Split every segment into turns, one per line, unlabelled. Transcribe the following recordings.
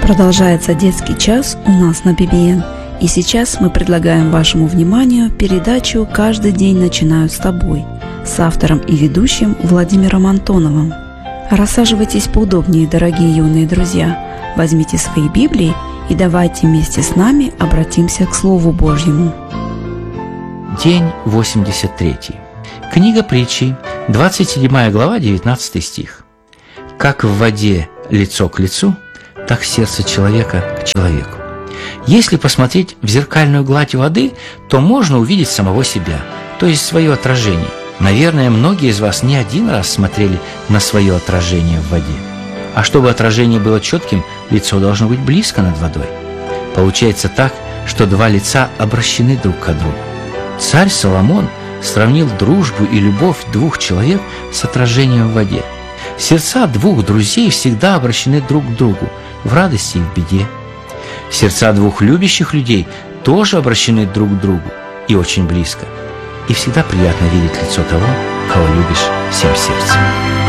Продолжается детский час у нас на ББН. И сейчас мы предлагаем вашему вниманию передачу «Каждый день начинаю с тобой» с автором и ведущим Владимиром Антоновым. Рассаживайтесь поудобнее, дорогие юные друзья. Возьмите свои Библии и давайте вместе с нами обратимся к Слову Божьему.
День 83. Книга Притчей, 27 глава, 19 стих. «Как в воде лицо к лицу, так сердце человека к человеку». Если посмотреть в зеркальную гладь воды, то можно увидеть самого себя, то есть свое отражение. Наверное, многие из вас не один раз смотрели на свое отражение в воде. А чтобы отражение было четким, лицо должно быть близко над водой. Получается так, что два лица обращены друг к другу. Царь Соломон сравнил дружбу и любовь двух человек с отражением в воде. Сердца двух друзей всегда обращены друг к другу в радости и в беде. Сердца двух любящих людей тоже обращены друг к другу и очень близко. И всегда приятно видеть лицо того, кого любишь всем сердцем.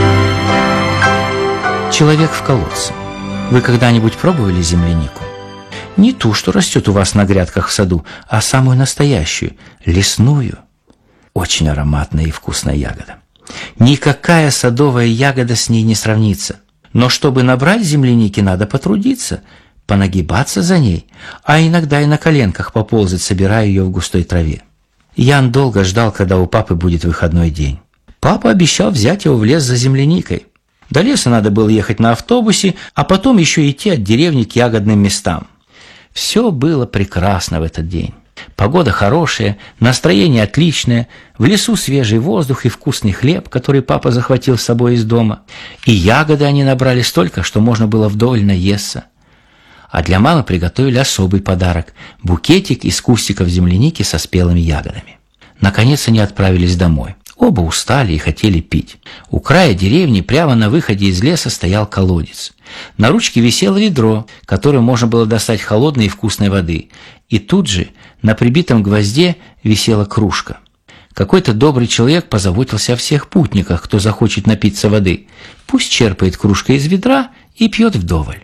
Человек в колодце. Вы когда-нибудь пробовали землянику? Не ту, что растет у вас на грядках в саду, а самую настоящую, лесную. Очень ароматная и вкусная ягода. Никакая садовая ягода с ней не сравнится. Но чтобы набрать земляники, надо потрудиться, понагибаться за ней, а иногда и на коленках поползать, собирая ее в густой траве. Ян долго ждал, когда у папы будет выходной день. Папа обещал взять его в лес за земляникой. До леса надо было ехать на автобусе, а потом еще идти от деревни к ягодным местам. Все было прекрасно в этот день. Погода хорошая, настроение отличное, в лесу свежий воздух и вкусный хлеб, который папа захватил с собой из дома. И ягоды они набрали столько, что можно было вдоволь наесться. А для мамы приготовили особый подарок – букетик из кустиков земляники со спелыми ягодами. Наконец они отправились домой. Оба устали и хотели пить. У края деревни прямо на выходе из леса стоял колодец. На ручке висело ведро, которым можно было достать холодной и вкусной воды. И тут же на прибитом гвозде висела кружка. Какой-то добрый человек позаботился о всех путниках, кто захочет напиться воды. Пусть черпает кружкой из ведра и пьет вдоволь.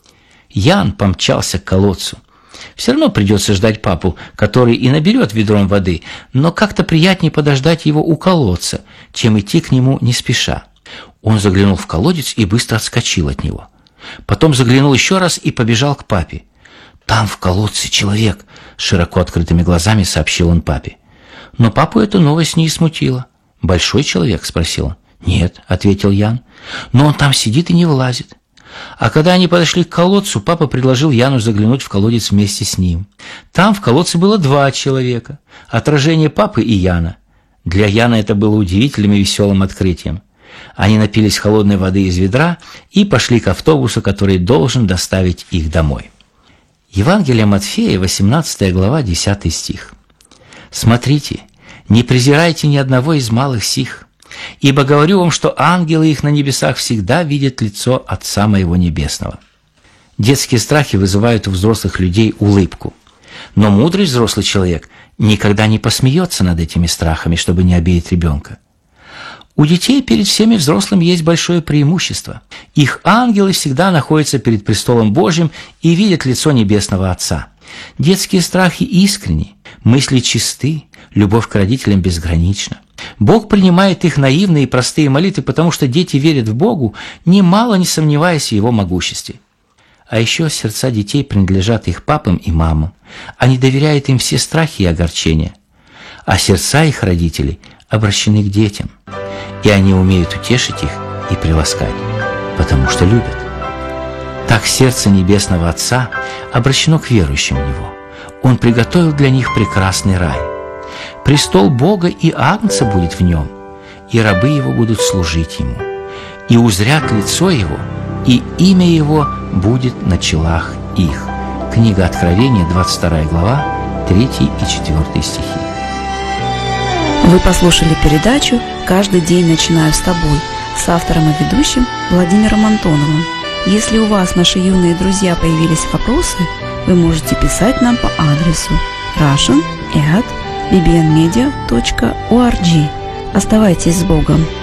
Ян помчался к колодцу. Все равно придется ждать папу, который и наберет ведром воды, но как-то приятнее подождать его у колодца, чем идти к нему не спеша. Он заглянул в колодец и быстро отскочил от него. Потом заглянул еще раз и побежал к папе. «Там в колодце человек», — широко открытыми глазами сообщил он папе. Но папу эта новость не смутила. «Большой человек?» — спросил он. «Нет», — ответил Ян, — «но он там сидит и не вылазит». А когда они подошли к колодцу, папа предложил Яну заглянуть в колодец вместе с ним. Там в колодце было два человека, отражение папы и Яна. Для Яна это было удивительным и веселым открытием. Они напились холодной воды из ведра и пошли к автобусу, который должен доставить их домой. Евангелие Матфея, 18 глава, 10 стих. «Смотрите, не презирайте ни одного из малых сих, ибо говорю вам, что ангелы их на небесах всегда видят лицо Отца моего Небесного». Детские страхи вызывают у взрослых людей улыбку. Но мудрый взрослый человек никогда не посмеется над этими страхами, чтобы не обидеть ребенка. У детей перед всеми взрослыми есть большое преимущество. Их ангелы всегда находятся перед престолом Божьим и видят лицо Небесного Отца. Детские страхи искренни, мысли чисты, любовь к родителям безгранична. Бог принимает их наивные и простые молитвы, потому что дети верят в Богу, немало не сомневаясь в Его могуществе. А еще сердца детей принадлежат их папам и мамам. Они доверяют им все страхи и огорчения. А сердца их родителей обращены к детям. И они умеют утешить их и приласкать, потому что любят. Так сердце Небесного Отца обращено к верующим в Него. Он приготовил для них прекрасный рай. Престол Бога и Агнца будет в нем, и рабы Его будут служить Ему, и узрят лицо Его, и имя Его будет на челах их. Книга Откровения, 22 глава, 3 и 4 стихи.
Вы послушали передачу «Каждый день начинаю с тобой» с автором и ведущим Владимиром Антоновым. Если у вас, наши юные друзья, появились вопросы, вы можете писать нам по адресу russian@bbnmedia.org. Оставайтесь с Богом!